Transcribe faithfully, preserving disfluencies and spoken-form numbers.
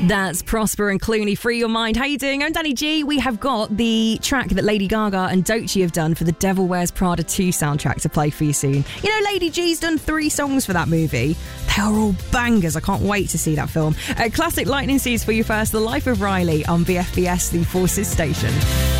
That's Prosper and Clooney, Free Your Mind. How you doing? I'm Danny G. We have got the track that Lady Gaga and Doechii have done for the Devil Wears Prada two soundtrack to play for you soon. You know, Lady G's done three songs for that movie. They are all bangers. I can't wait to see that film. Uh, classic lightning seeds for you first. The Life of Riley on B F B S, the Forces Station.